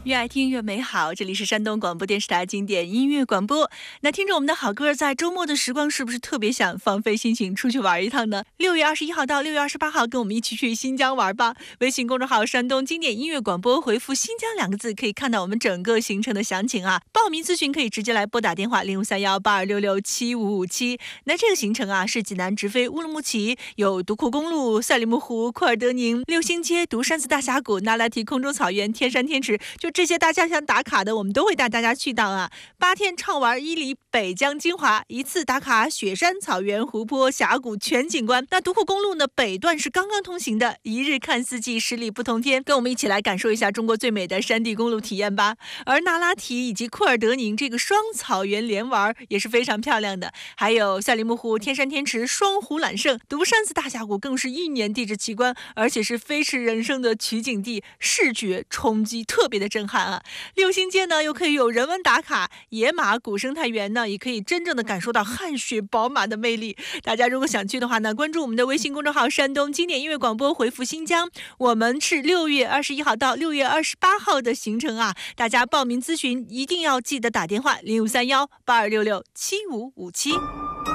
越爱听越美好，这里是山东广播电视台经典音乐广播。那听着我们的好歌，在周末的时光是不是特别想放飞心情出去玩一趟呢？6月21号到6月28号，跟我们一起去新疆玩吧。微信公众号山东经典音乐广播，回复新疆2个字，可以看到我们整个行程的详情啊。报名咨询可以直接来拨打电话053182667557。那这个行程啊，是济南直飞乌鲁木齐，有独库公路、赛里木湖、库尔德宁、六星街、独山寺大峡谷、那拉提空中草原、天山天池，就这些大家想打卡的，我们都会带大家去到啊。8天畅玩伊犁、北疆精华，一次打卡雪山、草原、湖泊、峡谷全景观。那独库公路呢，北段是刚刚通行的，一日看四季，十里不同天。跟我们一起来感受一下中国最美的山地公路体验吧。而那拉提以及库尔德宁这个双草原连玩也是非常漂亮的，还有赛里木湖、天山天池、双湖揽胜、独山寺大峡谷更是一年地质奇观，而且是飞驰人生的取景地，视觉冲击特别的震撼啊！六星街呢又可以有人文打卡，野马古生态园呢也可以真正的感受到汗血宝马的魅力。大家如果想去的话呢，关注我们的微信公众号山东经典音乐广播，回复新疆，我们是6月21号到6月28号的行程啊。大家报名咨询一定要记得打电话053182667557。